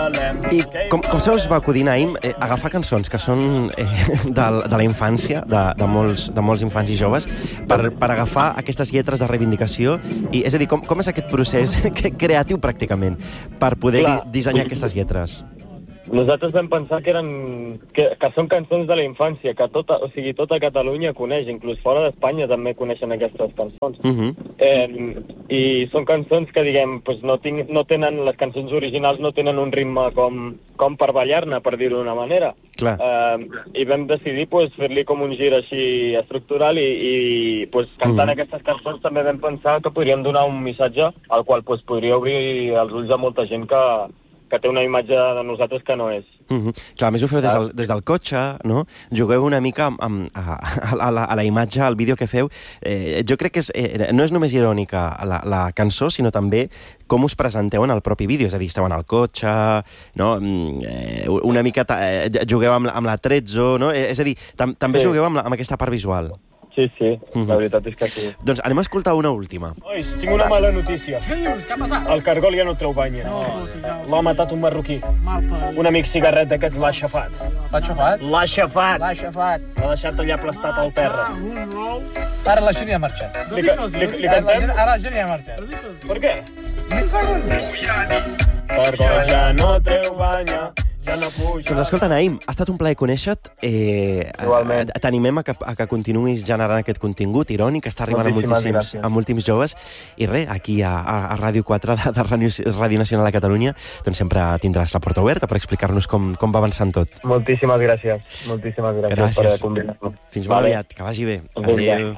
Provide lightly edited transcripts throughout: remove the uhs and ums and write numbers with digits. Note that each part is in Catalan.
I com se us va acudir, Naim, agafar cançons que són de la infància, de molts infants i joves, per agafar aquestes lletres de reivindicació, i és a dir, com és aquest procés creatiu, pràcticament, per poder dissenyar aquestes lletres? Nosaltres vam pensar que són cançons de la infància, que tota Catalunya coneix, inclús fora d'Espanya també coneixen aquestes cançons. I són cançons que, diguem, no tenen, les cançons originals no tenen un ritme com per ballar-ne, per dir-ho d'una manera. I vam decidir fer-li com un gir així estructural i cantant aquestes cançons també vam pensar que podríem donar un missatge al qual podria obrir els ulls a molta gent que té una imatge de nosaltres que no és. Clar, a més ho feu des del cotxe, no? Jugueu una mica a la imatge, al vídeo que feu. Jo crec que no és només irònica la cançó, sinó també com us presenteu en el propi vídeo. És a dir, esteu en el cotxe, no? Una mica jugueu amb la Trezzo, no? És a dir, també jugueu amb aquesta part visual. Sí, la veritat és que sí. Doncs anem a escoltar una última. Nois, tinc una mala notícia. Què dius? Què ha passat? El cargol ja no treu banya. L'ha matat un marroquí. Un amic cigarret d'aquests l'ha aixafat. L'ha aixafat? L'ha aixafat! L'ha aixafat. L'ha deixat allà aplastat al terra. Ara la gent ja ha marxat. Li cantem? Ara la gent ja ha marxat. Per què? 20 segons. Cargol ja no treu banya. Ja no puja. Doncs escolta, Naim, ha estat un plaer conèixer-te. Igualment. T'animem a que continuïs generant aquest contingut irònic que està arribant a moltíssims joves. I res, aquí a Ràdio 4 de Ràdio Nacional de Catalunya, doncs sempre tindràs la porta oberta per explicar-nos com va avançant tot. Moltíssimes gràcies. Gràcies per convidar-nos. Fins molt aviat, que vagi bé. Adéu.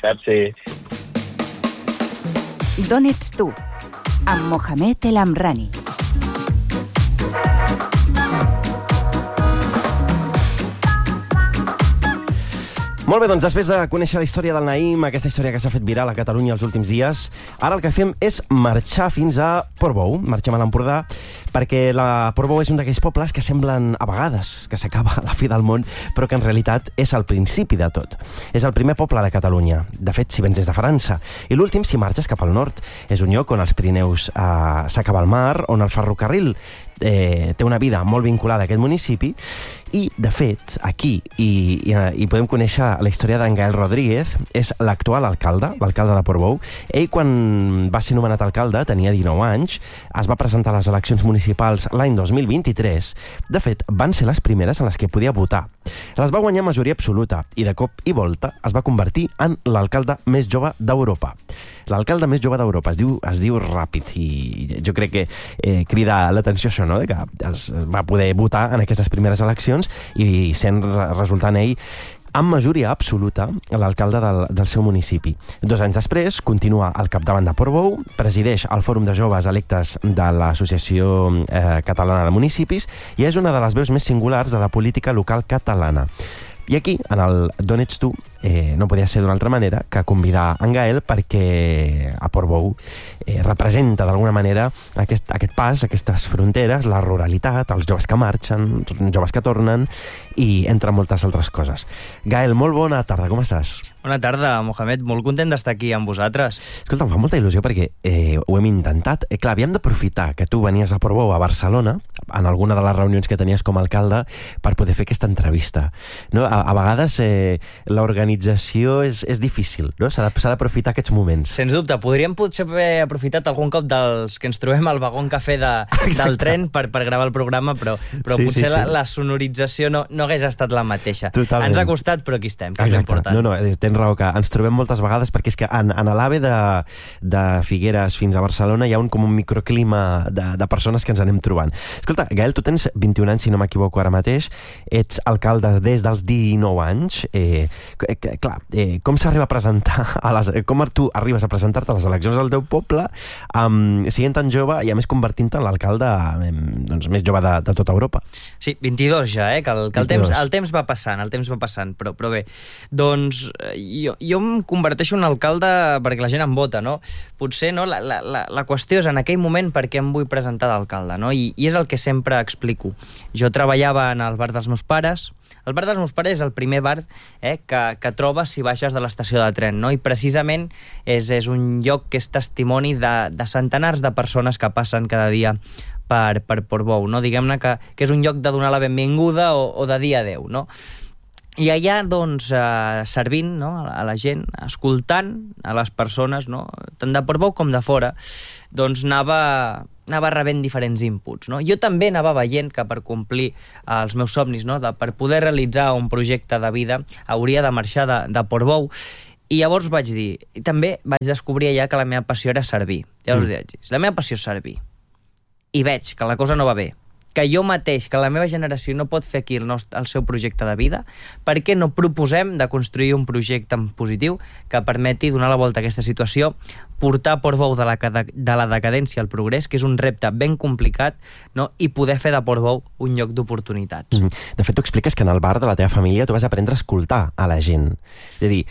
D'on ets tu? Amb Mohamed El Amrani. Molt bé, doncs després de conèixer la història del Naim, aquesta història que s'ha fet viral a Catalunya els últims dies, ara el que fem és marxar fins a Portbou. Marxem a l'Empordà perquè la Portbou és un d'aquells pobles que semblen a vegades que s'acaba la fi del món, però que en realitat és el principi de tot. És el primer poble de Catalunya, de fet, si vens des de França, i l'últim si marxes cap al nord. És un lloc on els Pirineus s'acaba el mar, on el ferrocarril té una vida molt vinculada a aquest municipi, i, de fet, aquí hi podem conèixer la història d'en Gael Rodríguez. És l'actual alcalde de Portbou. Ell, quan va ser nomenat alcalde, tenia 19 anys, es va presentar a les eleccions municipals l'any 2023. De fet, van ser les primeres en les que podia votar. Les va guanyar majoria absoluta i, de cop i volta, es va convertir en l'alcalde més jove d'Europa. L'alcalde més jove d'Europa es diu ràpid, i jo crec que crida l'atenció això, no?, que es va poder votar en aquestes primeres eleccions i resultant ell amb majoria absoluta l'alcalde del seu municipi. 2 anys després continua al capdavant de Portbou, presideix el Fòrum de Joves Electes de l'Associació Catalana de Municipis i és una de les veus més singulars de la política local catalana. I aquí, en el D'on ets tu, no podia ser d'una altra manera que convidar en Gael perquè a Portbou representa d'alguna manera aquest pas, aquestes fronteres, la ruralitat, els joves que marxen, joves que tornen i entre moltes altres coses. Gael, molt bona tarda, com estàs? Bona tarda, Mohamed, molt content d'estar aquí amb vosaltres. Escolta, em fa molta il·lusió perquè ho hem intentat. Clar, havíem d'aprofitar que tu venies a Portbou, a Barcelona, en alguna de les reunions que tenies com a alcalde, per poder fer aquesta entrevista. No? A vegades l'organització és difícil, no? S'ha d'aprofitar aquests moments. Sens dubte, podríem potser haver aprofitat algun cop dels que ens trobem al vagó cafè del tren per gravar el programa, però potser la sonorització no hagués estat la mateixa. Totalment. Ens ha costat, però aquí estem, que és important. No, tens raó, que ens trobem moltes vegades perquè és que en l'AVE de Figueres fins a Barcelona hi ha com un microclima de persones que ens anem trobant. Escolta, Gael, tu tens 21 anys, si no m'equivoco ara mateix, ets alcalde des dels 19 anys. Com s'arriba a presentar com tu arribes a presentar-te a les eleccions del teu poble sent tan jove i a més convertint-te en l'alcalde més jove de tota Europa? Sí, 22 ja, que el temps va passant, però bé, doncs jo em converteixo en alcalde perquè la gent em vota, no? Potser no, la qüestió és en aquell moment per què em vull presentar d'alcalde, no? I és el que sempre explico. Jo treballava en el bar dels meus pares. El bar dels meus pares és el primer bar que trobes si baixes de l'estació de tren, no? I precisament és un lloc que és testimoni de centenars de persones que passen cada dia per Portbou, no? Diguem-ne que és un lloc de donar la benvinguda o de dir adeu, no? I allà, doncs, servint, no, a la gent, escoltant a les persones, no, tant de Portbou com de fora, doncs anava rebent diferents inputs, no? Jo també anava veient que per complir els meus somnis, no, per poder realitzar un projecte de vida, hauria de marxar de Portbou. I llavors vaig dir, i també vaig descobrir allà que la meva passió era servir. Ja us dic, la meva passió és servir. I veig que la cosa no va bé, que jo mateix, que la meva generació no pot fer aquí el seu projecte de vida, per què no proposem de construir un projecte en positiu que permeti donar la volta a aquesta situació, portar Portbou de la decadència al progrés, que és un repte ben complicat, no? I poder fer de Portbou un lloc d'oportunitats. De fet, tu expliques que en el bar de la teva família tu vas aprendre a escoltar a la gent. És a dir,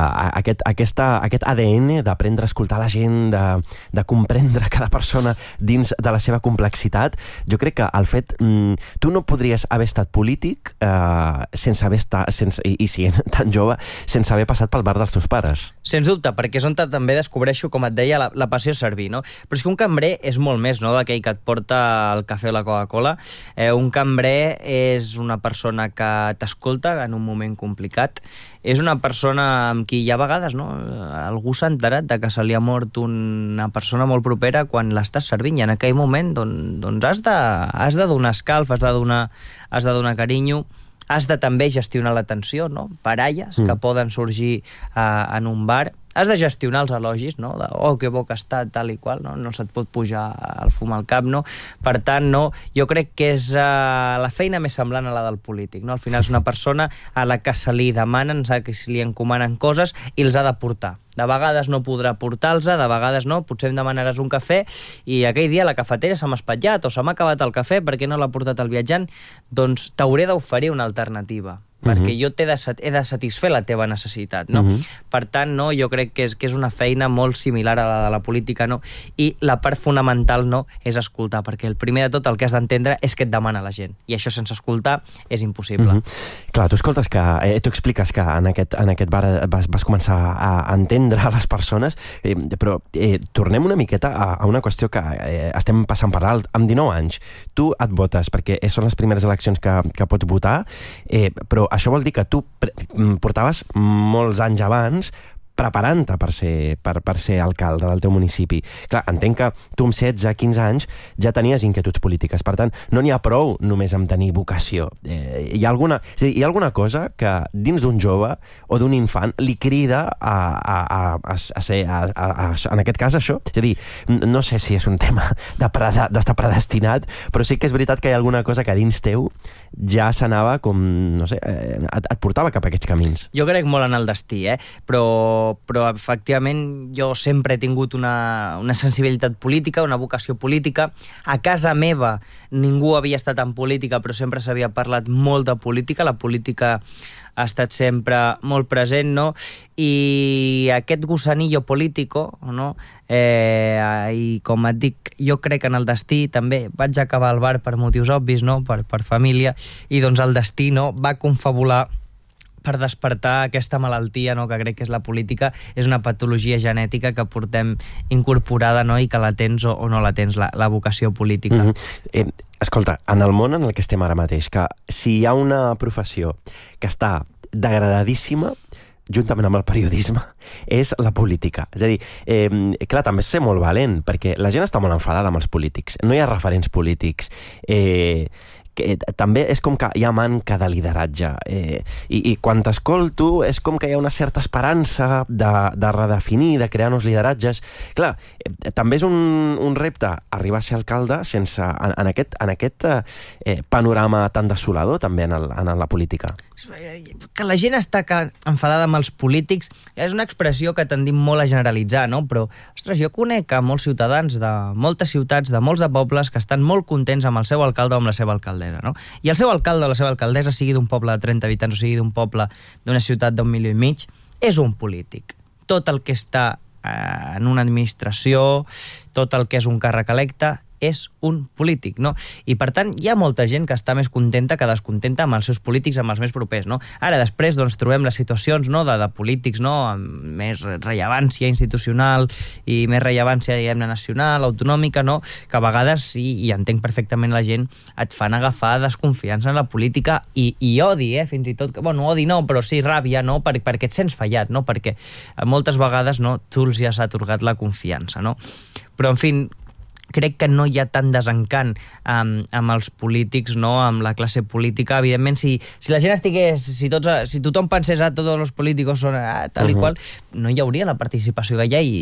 aquest ADN d'aprendre a escoltar la gent, de comprendre cada persona dins de la seva complexitat, jo crec que al fet, tu no podries haver estat polític sense haver estat, i si tan jove, sense haver passat pel bar dels teus pares. Sens dubte, perquè és on també descobreixo, com et deia, la passió és servir, no? Però és que un cambrer és molt més, no?, d'aquell que et porta el cafè o la Coca-Cola. Un cambrer és una persona que t'escolta en un moment complicat. És una persona amb qui hi ha vegades, no?, algú s'ha enterat de que se li ha mort una persona molt propera quan l'estàs servint, i en aquell moment doncs has de donar escalf, has de donar carinyo, has de també gestionar l'atenció, no? Paralles que poden sorgir en un bar. Has de gestionar els elogis, no? Que bo que està, tal i qual, no? No se't pot pujar el fum al cap, no? Per tant, no, jo crec que és la feina més semblant a la del polític, no? Al final és una persona a la que se li demanen, que se li encomanen coses i els ha de portar. De vegades no podrà portar-los, de vegades no, potser em demanaràs un cafè i aquell dia la cafetera se m'ha espatllat o se m'ha acabat el cafè perquè no l'ha portat el viatjant, doncs t'hauré d'oferir una alternativa, perquè jo he de satisfer la teva necessitat, no? Per tant, no, jo crec que és una feina molt similar a la de la política, no? I la part fonamental, no, és escoltar, perquè el primer de tot el que has d'entendre és què et demana la gent, i això sense escoltar és impossible. Clar, tu expliques que en aquest bar vas començar a entendre a les persones, però tornem una miqueta a una qüestió que estem passant per alt. Amb 19 anys, tu et votes, perquè són les primeres eleccions que pots votar, però això vol dir que tu portaves molts anys abans preparant-te per ser alcalde del teu municipi. Clar, entenc que tu amb 16-15 anys ja tenies inquietuds polítiques, per tant, no n'hi ha prou només amb tenir vocació. Hi ha alguna cosa que dins d'un jove o d'un infant li crida a ser, en aquest cas, això? És a dir, no sé si és un tema d'estar predestinat, però sí que és veritat que hi ha alguna cosa que dins teu ja s'anava com, no sé, et portava cap a aquests camins. Jo crec molt en el destí, però efectivament jo sempre he tingut una sensibilitat política, una vocació política. A casa meva ningú havia estat en política, però sempre s'havia parlat molt de política. La política ha estat sempre molt present, no? I aquest gusanillo político, no? I com et dic, jo crec en el destí també. Vaig acabar al bar per motius obvis, no? Per família, i doncs el destí, no, va confabular per despertar aquesta malaltia, no, que crec que és la política. És una patologia genètica que portem incorporada, no, i que la tens o no la tens, la vocació política. Escolta, en el món en el que estem ara mateix, que si hi ha una professió que està degradadíssima, juntament amb el periodisme, és la política. És a dir, clar, també és ser molt valent, perquè la gent està molt enfadada amb els polítics. No hi ha referents polítics. També és com que hi ha manca de lideratge, i quan t'escolto és com que hi ha una certa esperança de redefinir, de crear nous lideratges. Clar, també és un repte arribar a ser alcalde en aquest panorama tan desolador també en la política. Que la gent està enfadada amb els polítics és una expressió que tendim molt a generalitzar, no? Però, ostres, jo conec a molts ciutadans de moltes ciutats, de molts de pobles, que estan molt contents amb el seu alcalde o amb la seva alcaldessa, no? I el seu alcalde o la seva alcaldessa, sigui d'un poble de 30 habitants o sigui d'un poble d'una ciutat d'1,5 milions, és un polític. Tot el que està en una administració, tot el que és un càrrec electe, és un polític, no? I per tant hi ha molta gent que està més contenta que descontenta amb els seus polítics, amb els més propers, no? Ara després doncs trobem les situacions, no, de polítics, no, amb més rellevància institucional i més rellevància, diguem-ne, nacional, autonòmica, no? Que a vegades, i entenc perfectament la gent, et fan agafar desconfiança en la política i odi, fins i tot, bueno, odi no, però sí ràbia, no? Perquè et sents fallat, no? Perquè moltes vegades, no, tu els has atorgat la confiança, no? Però, en fi, crec que no hi ha tant desencant amb els polítics, no? Amb la classe política. Evidentment, si la gent estigués, si tothom pensés tots els polítics són tal i qual, no hi hauria la participació que hi ha